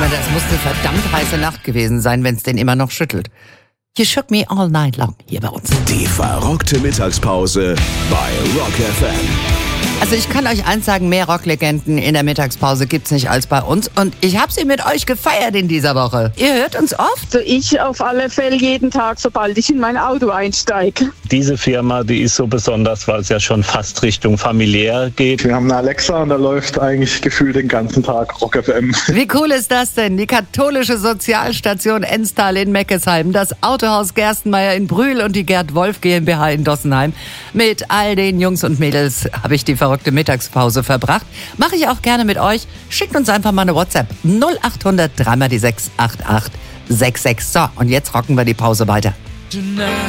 Junge, das muss eine verdammt heiße Nacht gewesen sein, wenn es den immer noch schüttelt. You shook me all night long hier bei uns. Die verrockte Mittagspause bei Rock FM. Also ich kann euch eins sagen, mehr Rocklegenden in der Mittagspause gibt's nicht als bei uns. Und ich habe sie mit euch gefeiert in dieser Woche. Ihr hört uns oft? Also ich auf alle Fälle jeden Tag, sobald ich in mein Auto einsteige. Diese Firma, die ist so besonders, weil es ja schon fast Richtung familiär geht. Wir haben eine Alexa und da läuft eigentlich gefühlt den ganzen Tag Rock FM. Wie cool ist das denn? Die katholische Sozialstation Enstal in Meckesheim, das Autohaus Gerstenmeier in Brühl und die Gerd Wolf GmbH in Dossenheim. Mit all den Jungs und Mädels habe ich die verrückte Mittagspause verbracht. Mache ich auch gerne mit euch. Schickt uns einfach mal eine WhatsApp. 0800 3 mal die 6 88 66. So, und jetzt rocken wir die Pause weiter. Tonight.